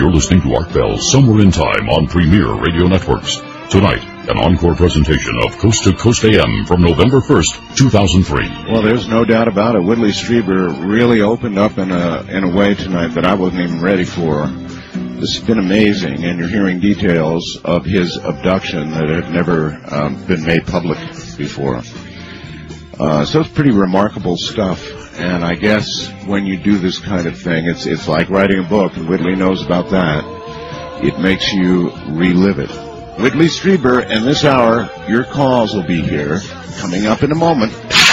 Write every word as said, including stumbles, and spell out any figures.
You're listening to Art Bell Somewhere in Time on Premier Radio Networks. Tonight, an encore presentation of Coast to Coast A M from November first, two thousand three. Well, there's no doubt about it. Whitley Strieber really opened up in a in a way tonight that I wasn't even ready for. This has been amazing, and you're hearing details of his abduction that have never um, been made public before. Uh, so it's pretty remarkable stuff. And I guess when you do this kind of thing, it's it's like writing a book, and Whitley knows about that. It makes you relive it. Whitley Strieber, and this hour, your calls will be here, coming up in a moment.